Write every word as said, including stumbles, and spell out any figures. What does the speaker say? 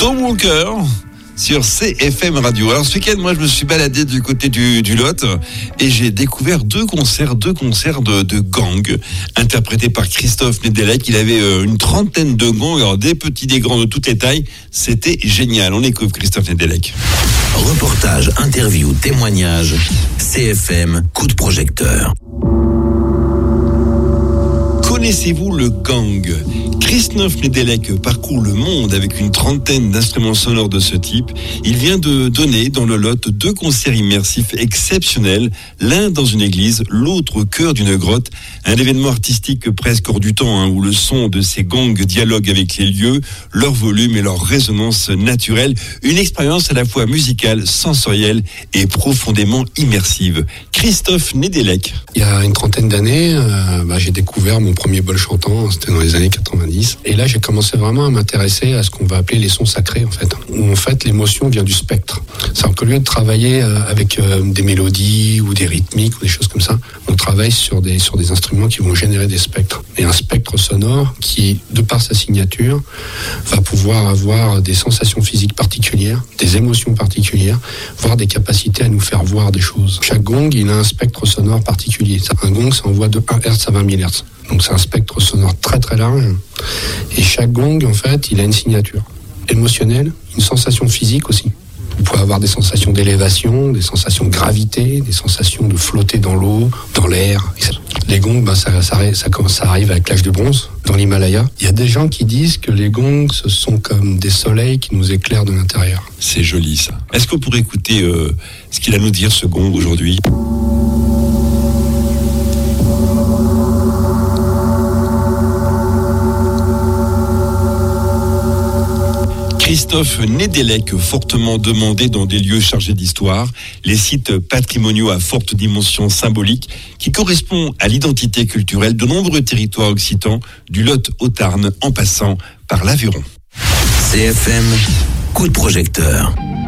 Tom Walker sur C F M Radio. Alors ce week-end, moi je me suis baladé du côté du, du Lot et j'ai découvert deux concerts, deux concerts de, de gang interprétés par Christophe Nedelec. Il avait euh, une trentaine de gangs, alors des petits, des grands, de toutes les tailles. C'était génial. On écoute Christophe Nedelec. Reportage, interview, témoignage, C F M, coup de projecteur. Connaissez-vous le gang ? Christophe Nedelec parcourt le monde avec une trentaine d'instruments sonores de ce type. Il vient de donner dans le Lot deux concerts immersifs exceptionnels, l'un dans une église, l'autre au cœur d'une grotte. Un événement artistique presque hors du temps, hein, où le son de ces gangs dialogue avec les lieux, leur volume et leur résonance naturelle. Une expérience à la fois musicale, sensorielle et profondément immersive. Christophe Nedelec. Il y a une trentaine d'années, euh, bah, j'ai découvert mon premier bol chantant, c'était dans les années quatre-vingt-dix. Et là, j'ai commencé vraiment à m'intéresser à ce qu'on va appeler les sons sacrés, en fait. Où, en fait, l'émotion vient du spectre. C'est-à-dire qu'au lieu de travailler euh, avec euh, des mélodies ou des rythmiques ou des choses comme ça, on travaille sur des, sur des instruments qui vont générer des spectres. Et un spectre sonore qui, de par sa signature, va pouvoir avoir des sensations physiques particulières, des émotions particulières, voire des capacités à nous faire voir des choses. Chaque gong, il a un spectre sonore particulier. Un gong, ça envoie de un hertz à vingt mille hertz. Donc c'est un spectre sonore très très large. Et chaque gong, en fait, il a une signature émotionnelle, une sensation physique aussi. Vous pouvez avoir des sensations d'élévation, des sensations de gravité, des sensations de flotter dans l'eau, dans l'air. Les gongs, ben, ça, ça, ça, ça arrive avec l'âge du bronze, dans l'Himalaya. Il y a des gens qui disent que les gongs, ce sont comme des soleils qui nous éclairent de l'intérieur. C'est joli ça. Est-ce qu'on pourrait écouter euh, ce qu'il a à nous dire, ce gong, aujourd'hui ? Christophe Nedelec, fortement demandé dans des lieux chargés d'histoire, les sites patrimoniaux à forte dimension symbolique, qui correspond à l'identité culturelle de nombreux territoires occitans, du Lot au Tarn, en passant par l'Aveyron. C F M, coup de projecteur.